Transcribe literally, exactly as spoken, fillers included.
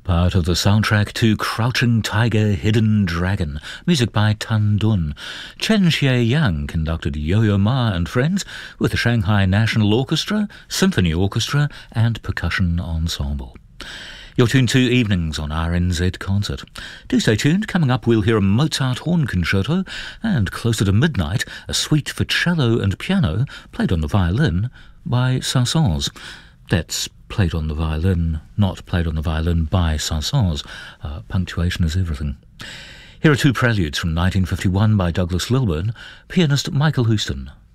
Part of the soundtrack to Crouching Tiger, Hidden Dragon, music by Tan Dun. Chen Xie-yang conducted Yo-Yo Ma and Friends with the Shanghai National Orchestra, Symphony Orchestra and Percussion Ensemble. You're tuned to Evenings on R N Z Concert. Do stay tuned. Coming up, we'll hear a Mozart horn concerto, and closer to midnight, a suite for cello and piano, played on the violin by Saint-Saëns. That's played on the violin, not played on the violin by Saint-Saëns. Uh, punctuation is everything. Here are two preludes from nineteen fifty-one by Douglas Lilburn, pianist Michael Houston.